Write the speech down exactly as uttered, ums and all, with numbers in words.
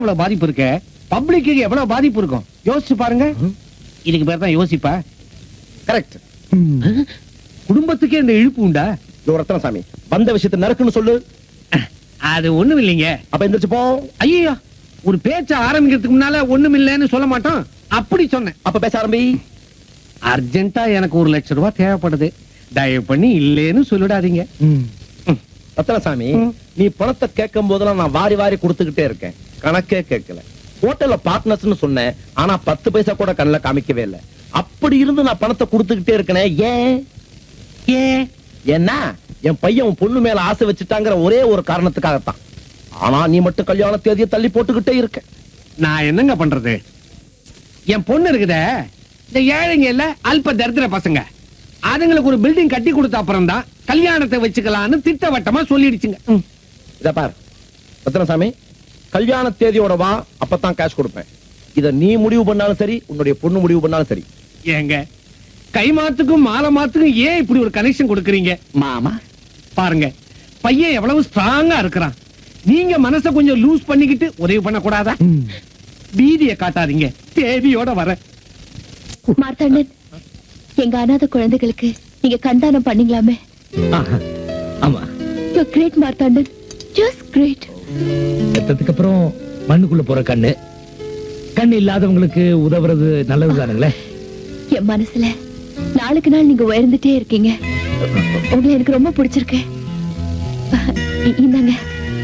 எவ்வளவு பாதிப்பு இருக்கு, பப்ளிக்கு எவ்வளவு பாதிப்பு இருக்கும் யோசிச்சு பாருங்க. இதுக்கு பேர் தான் யோசிப்பா. கரெக்ட். குடும்பத்துக்கே இந்த இழுப்பு உண்டா? ரத்னசாமி, வந்த விஷயத்தை நறுக்குன்னு சொல்லு. அது ஒண்ணும் இல்லைங்க. அப்ப எந்திரிச்சு போ. ஐயோ, ஒரு பேச்ச ஆரம்பிக்கிறதுக்கு முன்னால ஒண்ணும் இல்லைன்னு சொல்ல மாட்டோம். அப்படி சொன்னேன். அப்ப பேச ஆரம்பி. அர்ஜென்ட்டா எனக்கு ஒரு லட்சம் ரூபாய் தேவைப்படுது, தயவு பண்ணி இல்லேன்னு சொல்லிடாதீங்க. ரத்னசாமி, நீ பணத்தை கேட்கும் போதெல்லாம் நான் வாரி வாரி கொடுத்துக்கிட்டே இருக்கேன், கணக்கே கேட்கல. ஹோட்டல்ல பார்ட்னர்ஸ்னு சொன்னேன், ஆனா பத்து பைசா கூட கண்ணில் காமிக்கவே இல்லை. அப்படி இருந்து நான் பணத்தை கொடுத்துக்கிட்டே இருக்கேனே, ஏன் ஏன் ஏன்னா என் பையன் உன் பொண்ணு மேல ஆசை வச்சுட்டாங்கிற ஒரே ஒரு காரணத்துக்காகத்தான். ஆனா நீ மட்டும் கல்யாண தேதியை தள்ளி போட்டுக்கிட்டே இருக்க. நான் என்னங்க பண்றது? என் பொண்ணு இருக்குதே, இந்த ஏழைங்க இல்ல அல்ப தரித்திர பசங்க, அதுங்களுக்கு ஒரு பில்டிங் கட்டி கொடுத்த அப்புறம் தான் கல்யாணத்தை வச்சுக்கலான்னு திட்டவட்டமா சொல்லிடுச்சுங்க. இத பார் ரத்னசாமி, கல்யாண தேதியோட வா, அப்பதான் கேஷ் கொடுப்பேன். இத நீ முடிவு பண்ணாலும் சரி, உன்னுடைய பொண்ணு முடிவு பண்ணாலும் சரி. ஏங்க, கை மாத்துக்கும் மாலை மாத்துக்கும் ஏன் இப்படி ஒரு கனெக்ஷன் கொடுக்கறீங்க? மாமா பாருங்க, பையன் எவ்வளவு ஸ்ட்ராங்கா இருக்கிறான். நீங்க மனசை கொஞ்சம் லூஸ் பண்ணிக்கிட்டு உதவி பண்ண கூடாதா? பீதியை காட்டாதீங்க, தேதியோட வர. மார்த்தாண்டன், எங்க அனாதை குழந்தைகளுக்கு நீங்க கண்டானம் பண்ணீங்களாமே. ஆமா, you great Marthandan, just great. செத்ததுக்கு அப்புறம் மண்ணுக்குள்ள போற கண்ணு, கண்ணு இல்லாதவங்களுக்கு உதவுறது நல்லதுதானுங்களே. என் மனசுல நாளுக்கு நாள் நீங்க உயர்ந்துட்டே இருக்கீங்க. உங்களை எனக்கு ரொம்ப பிடிச்சிருக்கு. இந்தாங்க.